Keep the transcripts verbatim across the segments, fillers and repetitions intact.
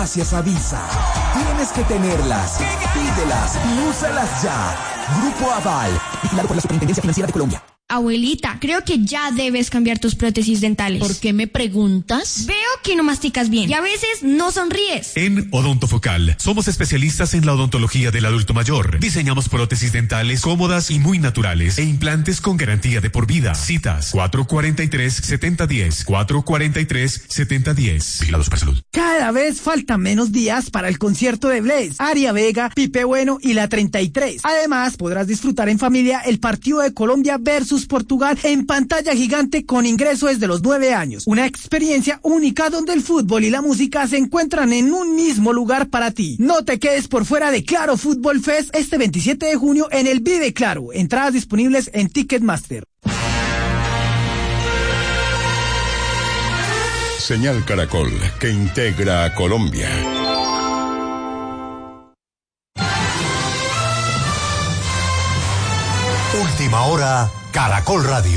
gracias a Visa. Tienes que tenerlas, pídelas y úsalas ya. Grupo Aval, vigilado por la Superintendencia Financiera de Colombia. Abuelita, creo que ya debes cambiar tus prótesis dentales. ¿Por qué me preguntas? Veo que no masticas bien y a veces no sonríes. En Odontofocal somos especialistas en la odontología del adulto mayor. Diseñamos prótesis dentales cómodas y muy naturales e implantes con garantía de por vida. Citas cuatro cuarenta y tres, setenta diez, cuatro cuarenta y tres, setenta diez. Vigilados para salud. Cada vez faltan menos días para el concierto de Blaze, Aria Vega, Pipe Bueno y la treinta y tres. Además, podrás disfrutar en familia el partido de Colombia versus Portugal en pantalla gigante con ingreso desde los nueve años. Una experiencia única donde el fútbol y la música se encuentran en un mismo lugar para ti. No te quedes por fuera de Claro Fútbol Fest este veintisiete de junio en el Vive Claro. Entradas disponibles en Ticketmaster. Señal Caracol, que integra a Colombia. Última hora, Caracol Radio.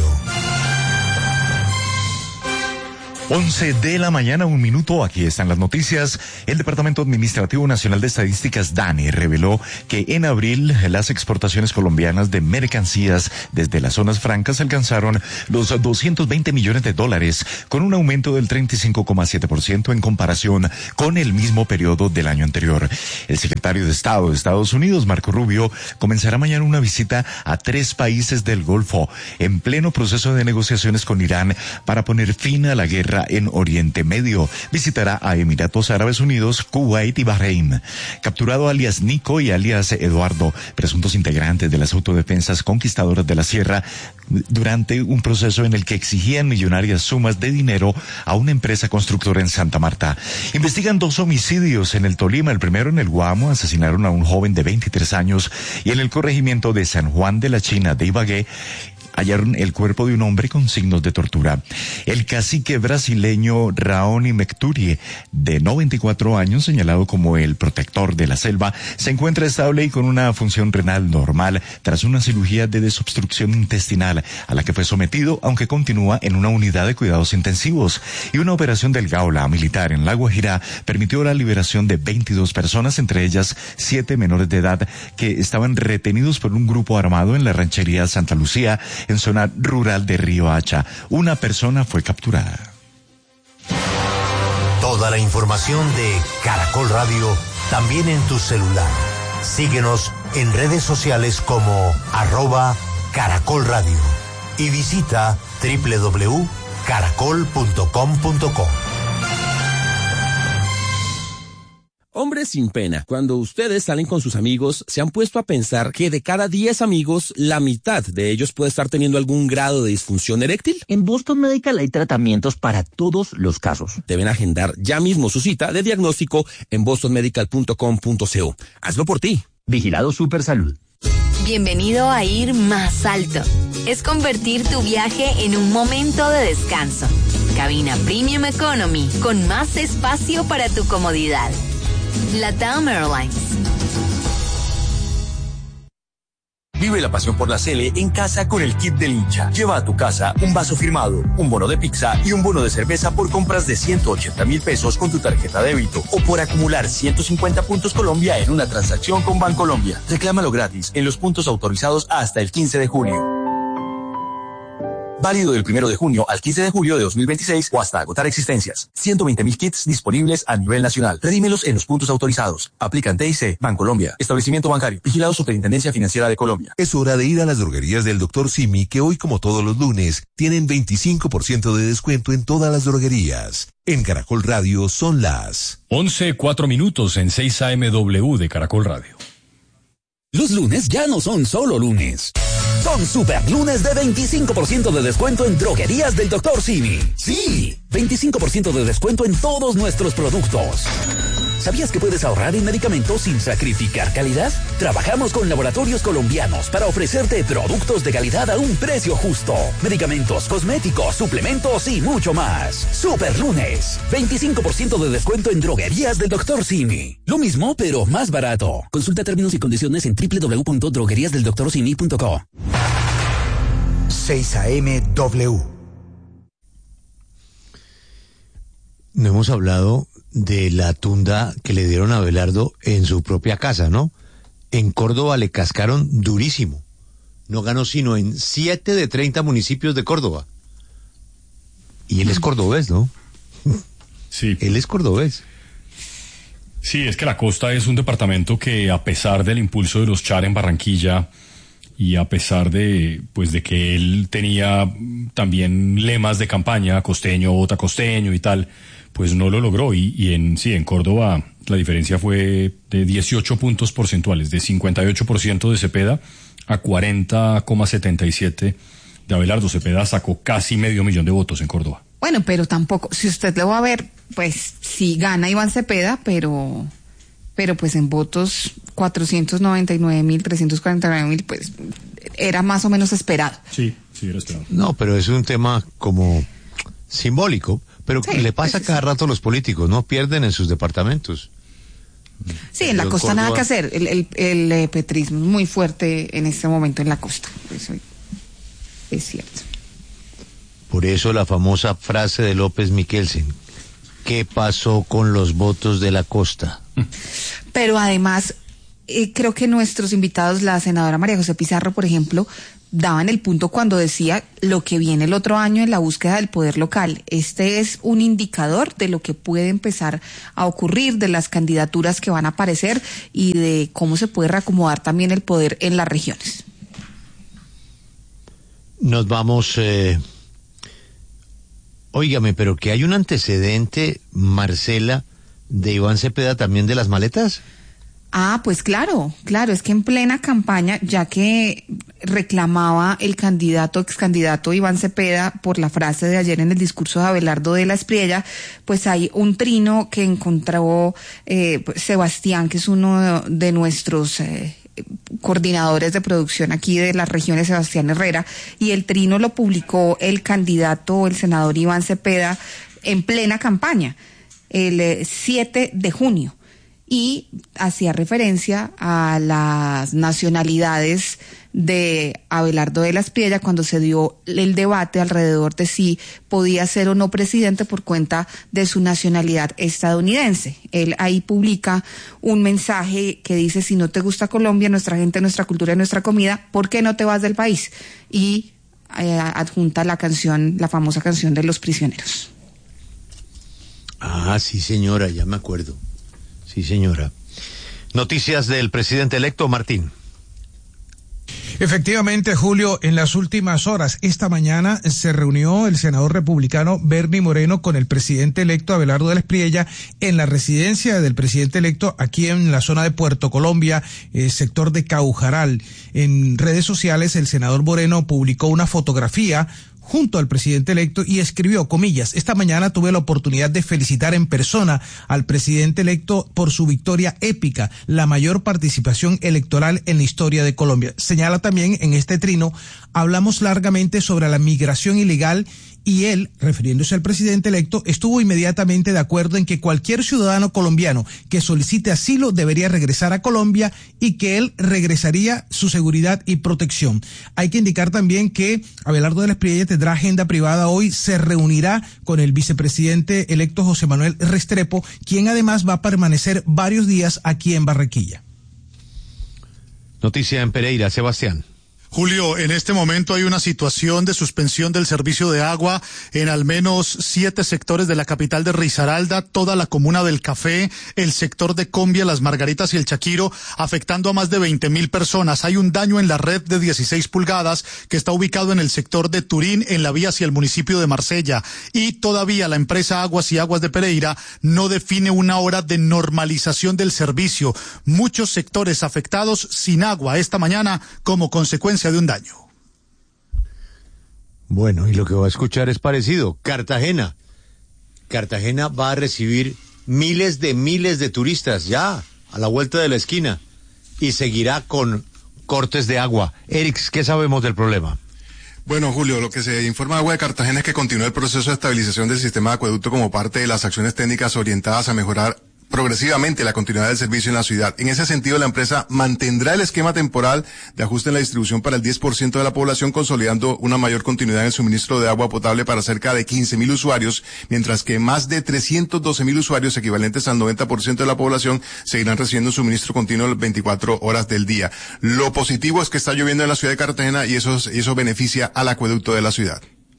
once de la mañana, un minuto, aquí están las noticias. El Departamento Administrativo Nacional de Estadísticas, DANE, reveló que en abril las exportaciones colombianas de mercancías desde las zonas francas alcanzaron los doscientos veinte millones de dólares, con un aumento del treinta y cinco coma siete por ciento en comparación con el mismo periodo del año anterior. El secretario de Estado de Estados Unidos, Marco Rubio, comenzará mañana una visita a tres países del Golfo, en pleno proceso de negociaciones con Irán para poner fin a la guerra en Oriente Medio. Visitará a Emiratos Árabes Unidos, Kuwait y Bahrein. Capturado alias Nico y alias Eduardo, presuntos integrantes de las autodefensas conquistadoras de la Sierra, durante un proceso en el que exigían millonarias sumas de dinero a una empresa constructora en Santa Marta. Investigan dos homicidios en el Tolima. El primero en el Guamo, asesinaron a un joven de veintitrés años, y en el corregimiento de San Juan de la China de Ibagué hallaron el cuerpo de un hombre con signos de tortura. El cacique brasileño Raoni Mecturi, de noventa y cuatro años, señalado como el protector de la selva, se encuentra estable y con una función renal normal tras una cirugía de desobstrucción intestinal a la que fue sometido, aunque continúa en una unidad de cuidados intensivos. Y una operación del Gaula militar en La Guajira permitió la liberación de veintidós personas, entre ellas siete menores de edad que estaban retenidos por un grupo armado en la ranchería Santa Lucía, en zona rural de Río Hacha. Una persona fue capturada. Toda la información de Caracol Radio también en tu celular. Síguenos en redes sociales como arroba Caracol Radio y visita doble u doble u doble u punto caracol punto com punto co. Hombres sin pena, cuando ustedes salen con sus amigos, ¿se han puesto a pensar que de cada diez amigos, la mitad de ellos puede estar teniendo algún grado de disfunción eréctil? En Boston Medical hay tratamientos para todos los casos. Deben agendar ya mismo su cita de diagnóstico en boston medical punto com punto co. Hazlo por ti. Vigilado Supersalud. Bienvenido a ir más alto. Es convertir tu viaje en un momento de descanso. Cabina Premium Economy, con más espacio para tu comodidad. LATAM Airlines. Vive la pasión por la Sele en casa con el kit del hincha. Lleva a tu casa un vaso firmado, un bono de pizza y un bono de cerveza por compras de ciento ochenta mil pesos con tu tarjeta débito o por acumular ciento cincuenta puntos Colombia en una transacción con Bancolombia. Reclámalo gratis en los puntos autorizados hasta el quince de julio. Válido del primero de junio al quince de julio de dos mil veintiséis o hasta agotar existencias. ciento veinte mil kits disponibles a nivel nacional. Redímelos en los puntos autorizados. Aplican T I C, Bancolombia, establecimiento bancario, vigilado Superintendencia Financiera de Colombia. Es hora de ir a las droguerías del doctor Simi, que hoy, como todos los lunes, tienen veinticinco por ciento de descuento en todas las droguerías. En Caracol Radio son las once, cuatro minutos en seis A M W de Caracol Radio. Los lunes ya no son solo lunes. Son super lunes de veinticinco por ciento de descuento en droguerías del doctor Simi. Sí, veinticinco por ciento de descuento en todos nuestros productos. ¿Sabías que puedes ahorrar en medicamentos sin sacrificar calidad? Trabajamos con laboratorios colombianos para ofrecerte productos de calidad a un precio justo. Medicamentos, cosméticos, suplementos y mucho más. Super lunes, veinticinco por ciento de descuento en droguerías del doctor Simi. Lo mismo, pero más barato. Consulta términos y condiciones en doble u doble u doble u punto droguerías del doctor simi punto co. seis A M W. No hemos hablado de la tunda que le dieron a Abelardo en su propia casa, ¿no? En Córdoba le cascaron durísimo. No ganó sino en siete de treinta municipios de Córdoba. Y él es cordobés, ¿no? Sí. Él es cordobés. Sí, es que la costa es un departamento que, a pesar del impulso de los Char en Barranquilla y a pesar de, pues, de que él tenía también lemas de campaña, costeño, vota costeño y tal, pues no lo logró. Y, y en, sí, en Córdoba la diferencia fue de dieciocho puntos porcentuales, de cincuenta y ocho por ciento de Cepeda a cuarenta coma setenta y siete de Abelardo. Cepeda sacó casi medio millón de votos en Córdoba. Bueno, pero tampoco, si usted lo va a ver, pues sí gana Iván Cepeda, pero, pero pues en votos cuatrocientos noventa y nueve mil, trescientos cuarenta y nueve mil, pues era más o menos esperado. Sí, sí era esperado. No, pero es un tema como simbólico, pero Sí, le pasa pues, cada rato a los políticos, ¿no? Pierden en sus departamentos. Sí, en la Pero costa Córdoba- nada que hacer, el, el, el eh, petrismo es muy fuerte en este momento en la costa, eso es cierto. Por eso la famosa frase de López Miquelsen, ¿qué pasó con los votos de la costa? Pero además, eh, creo que nuestros invitados, la senadora María José Pizarro, por ejemplo, daban el punto cuando decía lo que viene el otro año en la búsqueda del poder local. Este es un indicador de lo que puede empezar a ocurrir, de las candidaturas que van a aparecer y de cómo se puede reacomodar también el poder en las regiones. Nos vamos... Eh... Óigame, pero que hay un antecedente, Marcela, de Iván Cepeda también de las maletas. Ah, pues claro, claro, es que en plena campaña, ya que reclamaba el candidato, ex candidato Iván Cepeda por la frase de ayer en el discurso de Abelardo de la Espriella, pues hay un trino que encontró eh, Sebastián, que es uno de, de nuestros eh, coordinadores de producción aquí de las regiones, Sebastián Herrera, y el trino lo publicó el candidato, el senador Iván Cepeda, en plena campaña, el eh, siete de junio. Y hacía referencia a las nacionalidades de Abelardo de la Espriella cuando se dio el debate alrededor de si podía ser o no presidente por cuenta de su nacionalidad estadounidense. Él ahí publica un mensaje que dice: si no te gusta Colombia, nuestra gente, nuestra cultura y nuestra comida, ¿por qué no te vas del país? Y eh, adjunta la canción, la famosa canción de Los Prisioneros. Ah, sí, señora, ya me acuerdo. Sí, señora. Noticias del presidente electo, Martín. Efectivamente, Julio, en las últimas horas, esta mañana se reunió el senador republicano Bernie Moreno con el presidente electo Abelardo de la Espriella en la residencia del presidente electo aquí en la zona de Puerto Colombia, eh, sector de Caujaral. En redes sociales, el senador Moreno publicó una fotografía junto al presidente electo y escribió, comillas, esta mañana tuve la oportunidad de felicitar en persona al presidente electo por su victoria épica, la mayor participación electoral en la historia de Colombia. Señala también en este trino, hablamos largamente sobre la migración ilegal y él, refiriéndose al presidente electo, estuvo inmediatamente de acuerdo en que cualquier ciudadano colombiano que solicite asilo debería regresar a Colombia y que él regresaría su seguridad y protección. Hay que indicar también que Abelardo de la Espriella tendrá agenda privada hoy, se reunirá con el vicepresidente electo José Manuel Restrepo, quien además va a permanecer varios días aquí en Barranquilla. Noticia en Pereira, Sebastián. Julio, en este momento hay una situación de suspensión del servicio de agua en al menos siete sectores de la capital de Risaralda, toda la comuna del Café, el sector de Combia, Las Margaritas y el Chaquiro, afectando a más de veinte mil personas. Hay un daño en la red de dieciséis pulgadas que está ubicado en el sector de Turín, en la vía hacia el municipio de Marsella. Y todavía la empresa Aguas y Aguas de Pereira no define una hora de normalización del servicio. Muchos sectores afectados sin agua esta mañana como consecuencia de un daño. Bueno, y lo que va a escuchar es parecido. Cartagena. Cartagena va a recibir miles de miles de turistas ya a la vuelta de la esquina y seguirá con cortes de agua. Erix, ¿qué sabemos del problema? Bueno, Julio, lo que se informa de Agua de Cartagena es que continúa el proceso de estabilización del sistema de acueducto como parte de las acciones técnicas orientadas a mejorar progresivamente la continuidad del servicio en la ciudad. En ese sentido, la empresa mantendrá el esquema temporal de ajuste en la distribución para el diez por ciento de la población, consolidando una mayor continuidad en el suministro de agua potable para cerca de quince mil usuarios, mientras que más de trescientos doce mil usuarios, equivalentes al noventa por ciento de la población, seguirán recibiendo suministro continuo las veinticuatro horas del día. Lo positivo es que está lloviendo en la ciudad de Cartagena y eso, y eso beneficia al acueducto de la ciudad.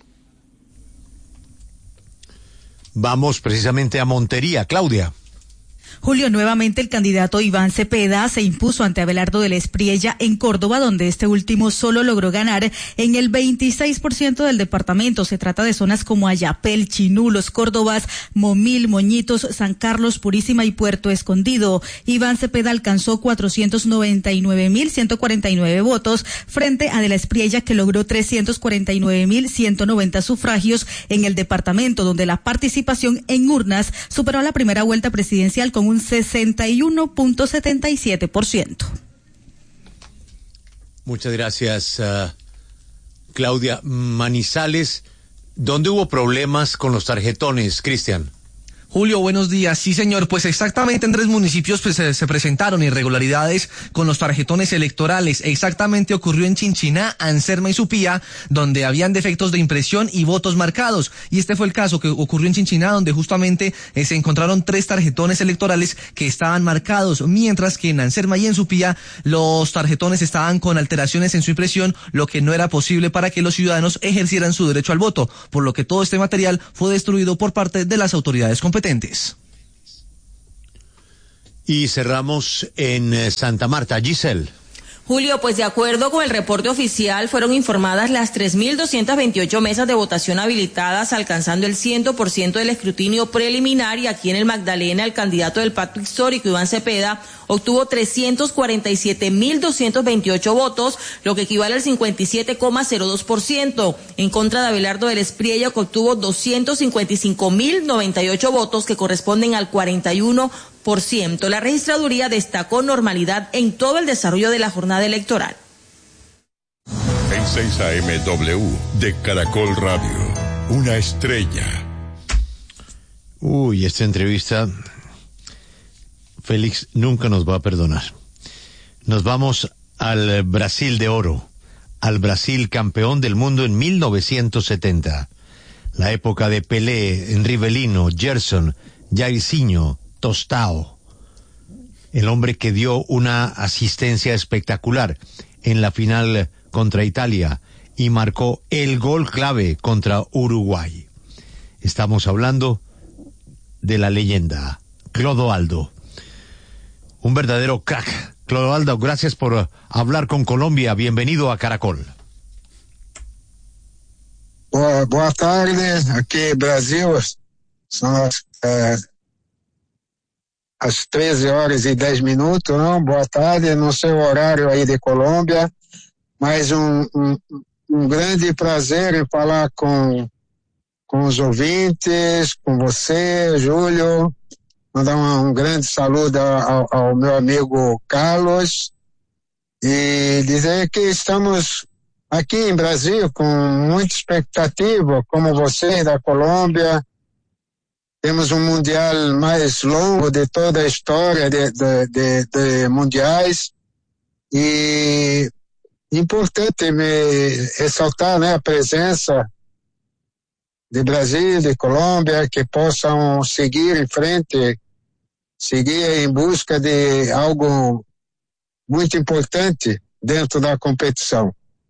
Vamos precisamente a Montería. Claudia. Julio, nuevamente el candidato Iván Cepeda se impuso ante Abelardo de la Espriella en Córdoba, donde este último solo logró ganar en el veintiséis por ciento del departamento. Se trata de zonas como Ayapel, Chinú, Los Córdobas, Momil, Moñitos, San Carlos, Purísima y Puerto Escondido. Iván Cepeda alcanzó cuatrocientos noventa y nueve mil ciento cuarenta y nueve votos frente a de la Espriella, que logró trescientos cuarenta y nueve mil ciento noventa sufragios en el departamento, donde la participación en urnas superó la primera vuelta presidencial con un sesenta y uno punto setenta y siete por ciento. Muchas gracias, uh, Claudia. Manizales, ¿dónde hubo problemas con los tarjetones, Cristian? Julio, buenos días. Sí, señor, pues exactamente en tres municipios pues se, se presentaron irregularidades con los tarjetones electorales. Exactamente ocurrió en Chinchiná, Anserma y Supía, donde habían defectos de impresión y votos marcados. Y este fue el caso que ocurrió en Chinchiná, donde justamente eh, se encontraron tres tarjetones electorales que estaban marcados, mientras que en Anserma y en Supía los tarjetones estaban con alteraciones en su impresión, lo que no era posible para que los ciudadanos ejercieran su derecho al voto, por lo que todo este material fue destruido por parte de las autoridades competentes. Y cerramos en Santa Marta. Giselle. Julio, pues de acuerdo con el reporte oficial, fueron informadas las tres mil doscientas veintiocho mesas de votación habilitadas, alcanzando el cien por ciento del escrutinio preliminar, y aquí en el Magdalena el candidato del Pacto Histórico, Iván Cepeda, obtuvo trescientos cuarenta y siete mil doscientos veintiocho votos, lo que equivale al cincuenta y siete coma cero dos por ciento, en contra de Abelardo de la Espriella, que obtuvo doscientos cincuenta y cinco mil noventa y ocho votos, que corresponden al cuarenta y uno por ciento. La registraduría destacó normalidad en todo el desarrollo de la jornada electoral. En seis A M W de Caracol Radio, una estrella. Uy, esta entrevista, Félix nunca nos va a perdonar. Nos vamos al Brasil de oro, al Brasil campeón del mundo en mil novecientos setenta. La época de Pelé, Rivelino, Gerson, Jairzinho, Tostao, el hombre que dio una asistencia espectacular en la final contra Italia y marcó el gol clave contra Uruguay. Estamos hablando de la leyenda, Clodoaldo. Un verdadero crack. Clodoaldo, gracias por hablar con Colombia. Bienvenido a Caracol. Boa, boa tarde, aqui Brasil, são as, é, às treze horas e dez minutos, não? Boa tarde, não sei o horário aí de Colômbia, mas um, um, um grande prazer em falar com, com os ouvintes, com você, Júlio, mandar um, um grande saludo ao, ao meu amigo Carlos e dizer que estamos aqui em Brasil com muita expectativa, como vocês da Colômbia. Temos um mundial mais longo de toda a história de, de, de, de mundiais e importante me ressaltar, né, a presença de Brasil, de Colômbia, que possam seguir em frente, seguir em busca de algo muito importante dentro da competição.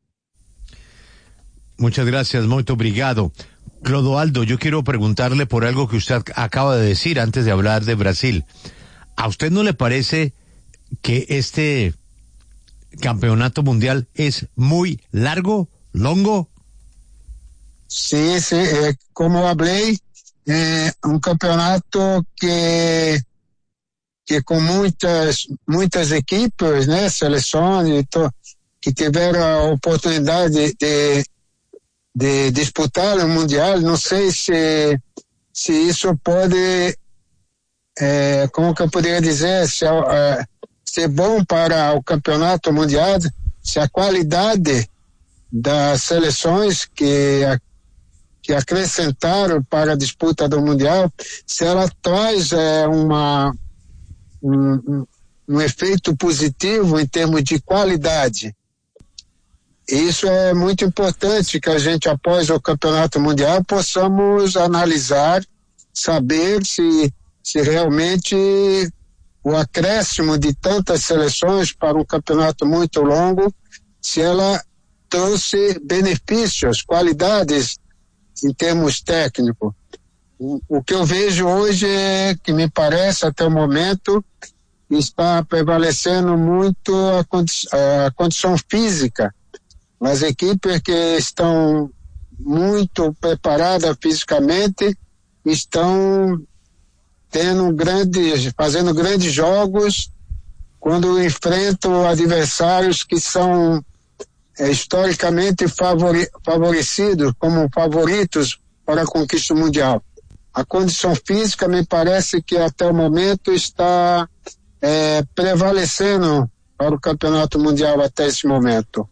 Muchas gracias, muy obrigado. Clodoaldo, yo quiero preguntarle por algo que usted acaba de decir antes de hablar de Brasil. ¿A usted no le parece que este campeonato mundial es muy largo, longo? Sí, sí, eh, como hablé, é um campeonato que que com muitas muitas equipes, né, seleções que tiveram a oportunidade de de disputar o mundial. Não sei se se isso pode, é, como que eu poderia dizer, se é, ser bom para o campeonato mundial, se a qualidade das seleções que que acrescentaram para a disputa do mundial, se ela traz é, uma um, um, um efeito positivo em termos de qualidade. Isso é muito importante, que a gente, após o Campeonato Mundial, possamos analisar, saber se, se realmente o acréscimo de tantas seleções para um campeonato muito longo, se ela trouxe benefícios, qualidades em termos técnicos. O, o que eu vejo hoje é que me parece, até o momento, está prevalecendo muito a, condi a condição física. As equipes que estão muito preparadas fisicamente estão tendo grandes, fazendo grandes jogos quando enfrentam adversários que são é, historicamente favori, favorecidos como favoritos para a conquista mundial. A condição física me parece que até o momento está é, prevalecendo para o Campeonato Mundial até esse momento.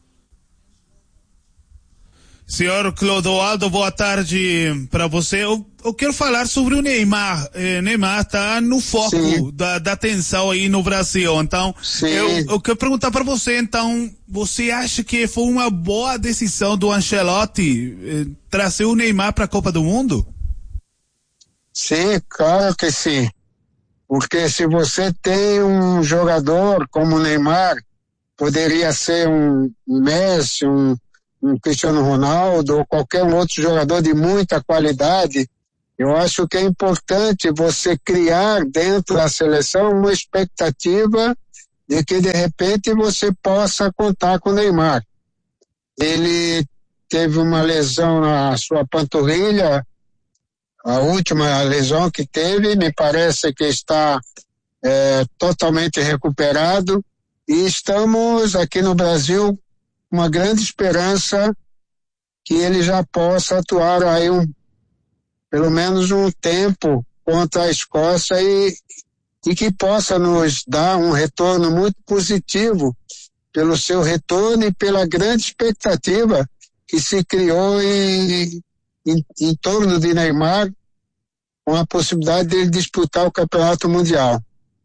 Senhor Clodoaldo, boa tarde para você. Eu, eu quero falar sobre o Neymar. Eh, Neymar está no foco da, da atenção aí no Brasil. Então, eu, eu quero perguntar para você, então, você acha que foi uma boa decisão do Ancelotti eh, trazer o Neymar para a Copa do Mundo? Sim, claro que sim. Porque se você tem um jogador como o Neymar, poderia ser um, um Messi, um um Cristiano Ronaldo ou qualquer outro jogador de muita qualidade, eu acho que é importante você criar dentro da seleção uma expectativa de que de repente você possa contar com o Neymar. Ele teve uma lesão na sua panturrilha, a última lesão que teve, me parece que está é, totalmente recuperado, e estamos aqui no Brasil uma grande esperança que ele já possa atuar aí um, pelo menos um tempo contra a Escócia e, e que possa nos dar um retorno muito positivo pelo seu retorno e pela grande expectativa que se criou em, em, em torno de Neymar, com a possibilidade de ele disputar o Campeonato Mundial.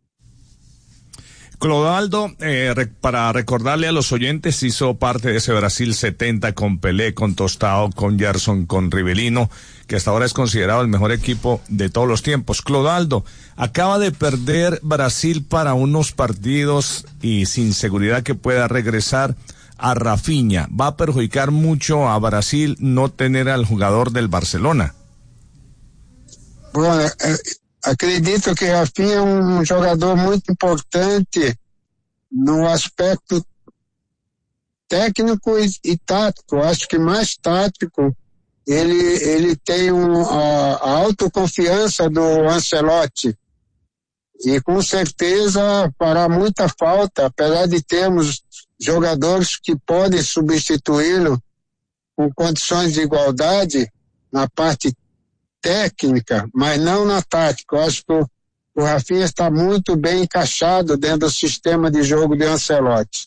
Clodoaldo, eh, re, para recordarle a los oyentes, hizo parte de ese Brasil setenta con Pelé, con Tostao, con Gerson, con Rivelino, que hasta ahora es considerado el mejor equipo de todos los tiempos. Clodoaldo, acaba de perder Brasil para unos partidos y sin seguridad que pueda regresar a Rafinha. ¿Va a perjudicar mucho a Brasil no tener al jugador del Barcelona? Bueno, eh... acredito que Rafinha é um jogador muito importante no aspecto técnico e, e tático. Acho que mais tático. Ele, ele tem um, a, a autoconfiança do Ancelotti e com certeza fará muita falta, apesar de termos jogadores que podem substituí-lo com condições de igualdade na parte técnica, mas não na tática. Eu acho que o, o Rafinha está muito bem encaixado dentro do sistema de jogo de Ancelotti.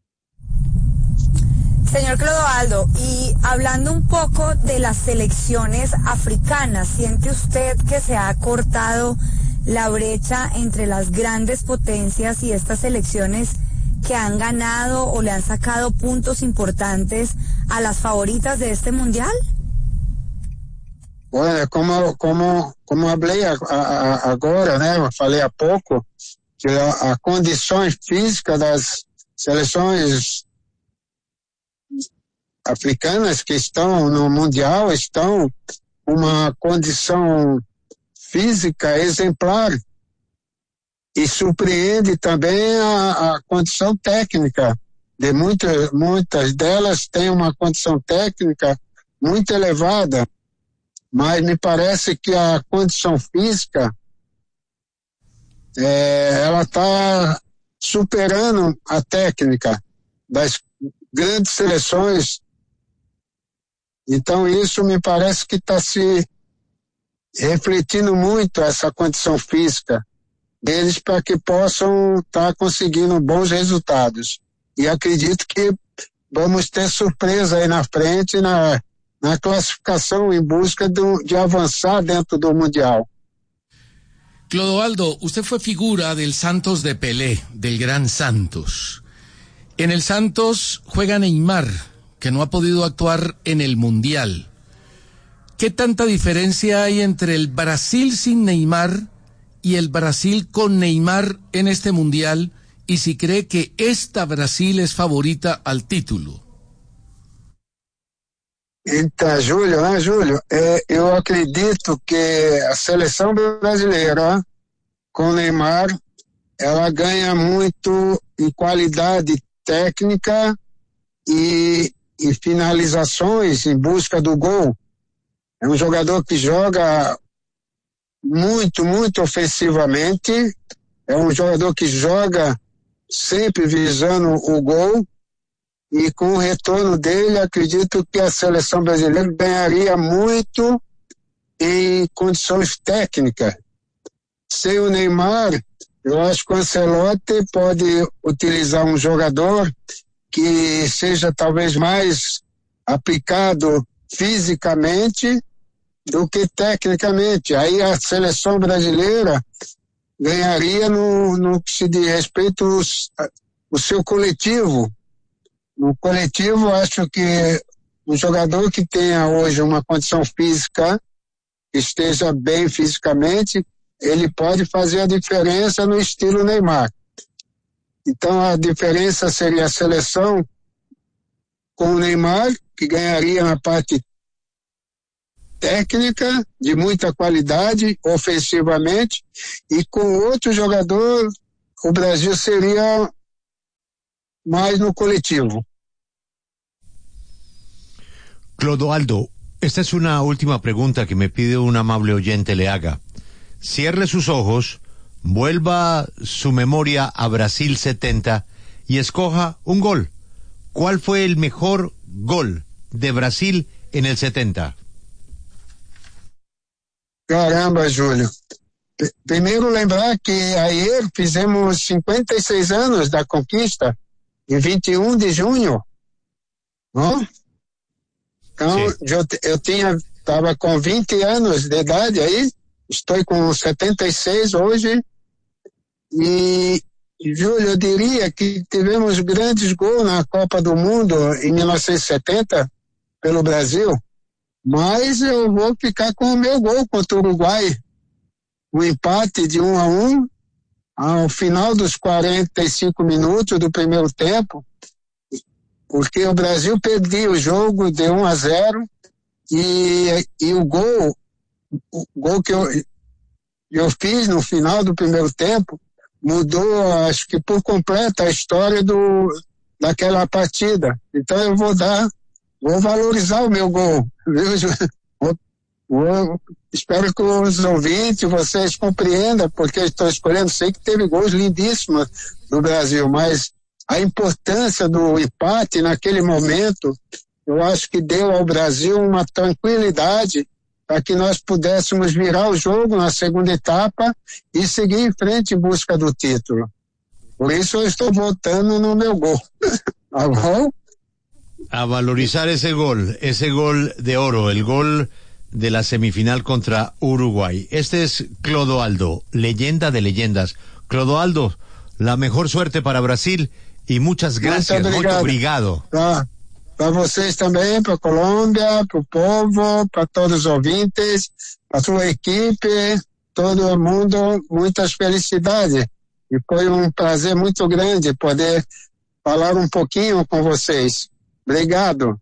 Señor Clodoaldo, y hablando un poco de las selecciones africanas, ¿siente usted que se ha cortado la brecha entre las grandes potencias y estas selecciones que han ganado o le han sacado puntos importantes a las favoritas de este mundial? Olha, como, como, como falei a, a, agora, né, eu falei há pouco, que a, a condições físicas das seleções africanas que estão no Mundial estão uma condição física exemplar e surpreende também a, a condição técnica de muitas, muitas delas têm uma condição técnica muito elevada. Mas me parece que a condição física é, ela está superando a técnica das grandes seleções. Então isso me parece que está se refletindo muito essa condição física deles para que possam estar tá conseguindo bons resultados. E acredito que vamos ter surpresa aí na frente na na classificação em busca do, de avançar dentro do Mundial. Clodoaldo, usted fue figura del Santos de Pelé, del gran Santos. En el Santos juega Neymar, que no ha podido actuar en el Mundial. ¿Qué tanta diferencia hay entre el Brasil sin Neymar y el Brasil con Neymar en este Mundial? Y si cree que esta Brasil es favorita al título. Então, Júlio, né, Júlio? É, eu acredito que a seleção brasileira, com o Neymar, ela ganha muito em qualidade técnica e, e finalizações em busca do gol. É um jogador que joga muito, muito ofensivamente. É um jogador que joga sempre visando o gol. E com o retorno dele, acredito que a seleção brasileira ganharia muito em condições técnicas. Sem o Neymar, eu acho que o Ancelotti pode utilizar um jogador que seja talvez mais aplicado fisicamente do que tecnicamente. Aí a seleção brasileira ganharia no, no que se diz respeito aos, ao seu coletivo. No coletivo, acho que um jogador que tenha hoje uma condição física, que esteja bem fisicamente, ele pode fazer a diferença no estilo Neymar. Então, a diferença seria a seleção com o Neymar, que ganharia na parte técnica, de muita qualidade, ofensivamente, e com outro jogador, o Brasil seria mais no colectivo. Clodoaldo, esta es una última pregunta que me pide un amable oyente le haga. Cierre sus ojos, vuelva su memoria a Brasil setenta y escoja un gol. ¿Cuál fue el mejor gol de Brasil en el setenta? Caramba, Júlio. P- primeiro lembrar que ayer fizemos cinquenta e seis anos da conquista, em vinte e um de junho, não? Então, eu, eu tinha, estava com vinte anos de idade aí, estou com setenta e seis hoje, e, Júlio, eu diria que tivemos grandes gols na Copa do Mundo em mil novecentos e setenta, pelo Brasil, mas eu vou ficar com o meu gol contra o Uruguai, um empate de um a um, ao final dos quarenta e cinco minutos do primeiro tempo, porque o Brasil perdia o jogo de um a zero e, e o gol, o gol que eu, eu fiz no final do primeiro tempo mudou, acho que por completo, a história do, daquela partida. Então eu vou dar, vou valorizar o meu gol, viu? Vou, vou, espero que os ouvintes, vocês compreendam, porque estou escolhendo, sei que teve gols lindíssimos no Brasil, mas a importância do empate naquele momento, eu acho que deu ao Brasil uma tranquilidade para que nós pudéssemos virar o jogo na segunda etapa e seguir em frente em busca do título. Por isso eu estou votando no meu gol. Tá bom? A valorizar ese gol, ese gol de oro, el gol de la semifinal contra Uruguay. Este es Clodoaldo, leyenda de leyendas. Clodoaldo, la mejor suerte para Brasil y muchas gracias. Muito obrigado. obrigado. Tá. Para vocês também, para a Colômbia, para o povo, para todos os ouvintes, para a sua equipe, todo mundo, muitas felicidades. E foi um prazer muito grande poder falar um pouquinho com vocês. Obrigado.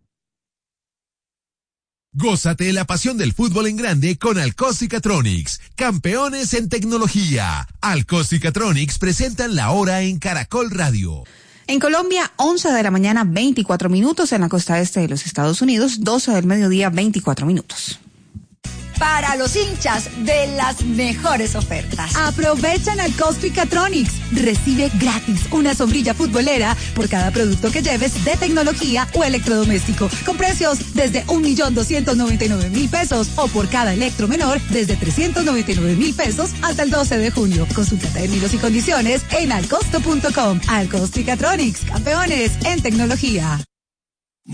Gózate la pasión del fútbol en grande con Alcos y Catronics, campeones en tecnología. Alcos y Catronics presentan la hora en Caracol Radio. En Colombia, once de la mañana, veinticuatro minutos. En la costa este de los Estados Unidos, doce del mediodía, veinticuatro minutos. Para los hinchas de las mejores ofertas. Aprovechen al Costco y Catronics. Recibe gratis una sombrilla futbolera por cada producto que lleves de tecnología o electrodoméstico, con precios desde un millón doscientos noventa y nueve mil pesos o por cada electro menor desde trescientos noventa y nueve mil pesos hasta el doce de junio. Consulta términos y condiciones en alcosto punto com. Al Costco y Catronics, campeones en tecnología.